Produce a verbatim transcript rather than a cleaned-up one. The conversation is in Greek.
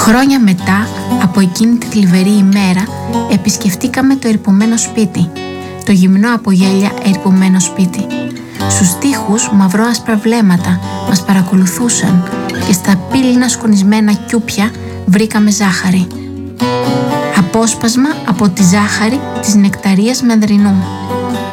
Χρόνια μετά από εκείνη τη θλιβερή ημέρα επισκεφτήκαμε το ερειπωμένο σπίτι, το γυμνό από γέλια ερειπωμένο σπίτι. Στους τοίχους μαυρό-άσπρα βλέμματα μας παρακολουθούσαν και στα πύληνα σκονισμένα κιούπια βρήκαμε ζάχαρη. Απόσπασμα από τη ζάχαρη της νεκταρίας Μανδρινού.